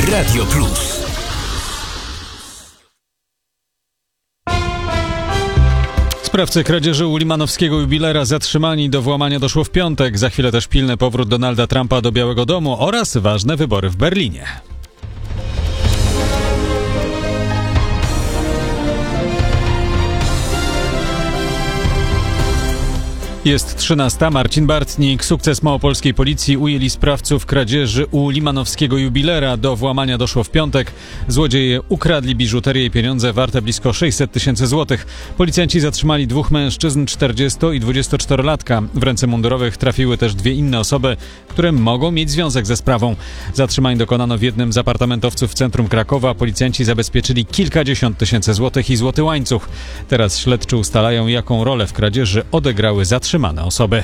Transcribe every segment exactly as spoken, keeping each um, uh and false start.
Radio Plus. Sprawcy kradzieży u limanowskiego jubilera zatrzymani. Do włamania doszło w piątek. Za chwilę też pilny powrót Donalda Trumpa do Białego Domu oraz ważne wybory w Berlinie. Jest trzynasta. Marcin Bartnik. Sukces małopolskiej policji. Ujęli sprawców kradzieży u limanowskiego jubilera. Do włamania doszło w piątek. Złodzieje ukradli biżuterię i pieniądze warte blisko sześćset tysięcy złotych. Policjanci zatrzymali dwóch mężczyzn, czterdziesto- i dwudziestoczterolatka. W ręce mundurowych trafiły też dwie inne osoby, które mogą mieć związek ze sprawą. Zatrzymań dokonano w jednym z apartamentowców w centrum Krakowa. Policjanci zabezpieczyli kilkadziesiąt tysięcy złotych i złoty łańcuch. Teraz śledczy ustalają, jaką rolę w kradzieży odegrały zatrzymane osoby.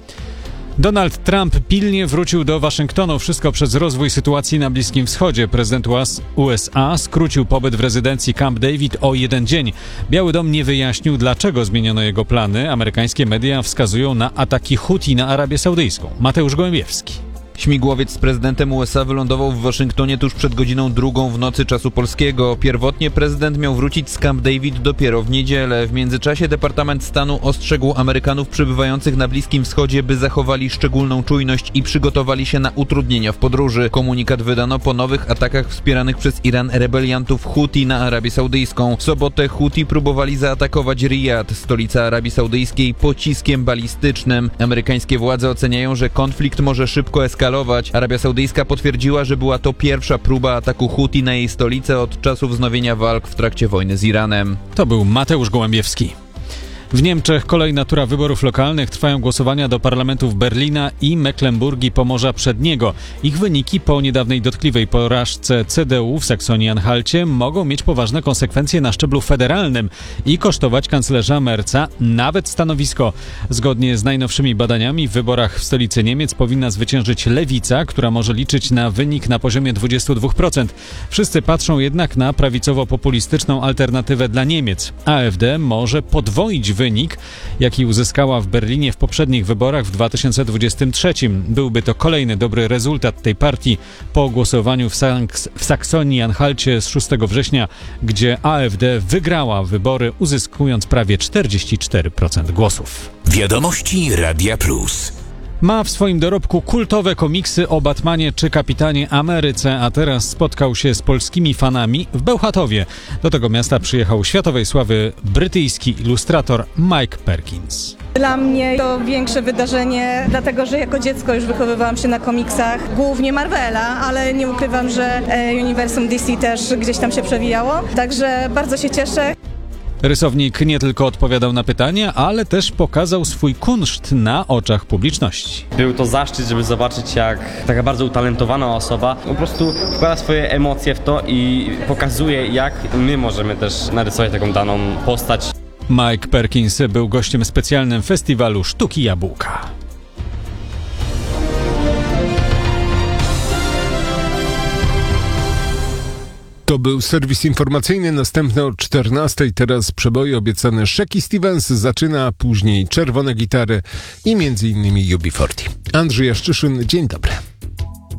Donald Trump pilnie wrócił do Waszyngtonu. Wszystko przez rozwój sytuacji na Bliskim Wschodzie. Prezydent U S A skrócił pobyt w rezydencji Camp David o jeden dzień. Biały Dom nie wyjaśnił, dlaczego zmieniono jego plany. Amerykańskie media wskazują na ataki Huti na Arabię Saudyjską. Mateusz Gołębiewski. Śmigłowiec z prezydentem U S A wylądował w Waszyngtonie tuż przed godziną drugą w nocy czasu polskiego. Pierwotnie prezydent miał wrócić z Camp David dopiero w niedzielę. W międzyczasie Departament Stanu ostrzegł Amerykanów przebywających na Bliskim Wschodzie, by zachowali szczególną czujność i przygotowali się na utrudnienia w podróży. Komunikat wydano po nowych atakach wspieranych przez Iran rebeliantów Huti na Arabię Saudyjską. W sobotę Huti próbowali zaatakować Rijad, stolicę Arabii Saudyjskiej, pociskiem balistycznym. Amerykańskie władze oceniają, że konflikt może szybko eskalować. Arabia Saudyjska potwierdziła, że była to pierwsza próba ataku Huti na jej stolicę od czasów wznowienia walk w trakcie wojny z Iranem. To był Mateusz Gołębiewski. W Niemczech kolejna tura wyborów lokalnych. Trwają głosowania do parlamentów Berlina i Mecklenburgii Pomorza Przedniego. Ich wyniki po niedawnej dotkliwej porażce C D U w Saksonii-Anhalcie mogą mieć poważne konsekwencje na szczeblu federalnym i kosztować kanclerza Merza nawet stanowisko. Zgodnie z najnowszymi badaniami w wyborach w stolicy Niemiec powinna zwyciężyć lewica, która może liczyć na wynik na poziomie dwadzieścia dwa procent. Wszyscy patrzą jednak na prawicowo-populistyczną alternatywę dla Niemiec. A F D może podwoić wynik, jaki uzyskała w Berlinie w poprzednich wyborach w dwa tysiące dwudziestym trzecim. Byłby to kolejny dobry rezultat tej partii po głosowaniu w, Saks- w Saksonii-Anhalcie z szóstego września, gdzie A F D wygrała wybory, uzyskując prawie czterdzieści cztery procent głosów. Wiadomości Radia Plus. Ma w swoim dorobku kultowe komiksy o Batmanie czy Kapitanie Ameryce, a teraz spotkał się z polskimi fanami w Bełchatowie. Do tego miasta przyjechał światowej sławy brytyjski ilustrator Mike Perkins. Dla mnie to większe wydarzenie, dlatego że jako dziecko już wychowywałam się na komiksach, głównie Marvela, ale nie ukrywam, że uniwersum D C też gdzieś tam się przewijało, także bardzo się cieszę. Rysownik nie tylko odpowiadał na pytania, ale też pokazał swój kunszt na oczach publiczności. Był to zaszczyt, żeby zobaczyć, jak taka bardzo utalentowana osoba po prostu wkłada swoje emocje w to i pokazuje, jak my możemy też narysować taką daną postać. Mike Perkins był gościem specjalnym festiwalu Sztuki Jabłka. To był serwis informacyjny, następny o czternastej, teraz przeboje obiecane Shaky Stevens, zaczyna później Czerwone Gitary i między innymi U B czterdzieści. Andrzej Jaszczyszyn, dzień dobry.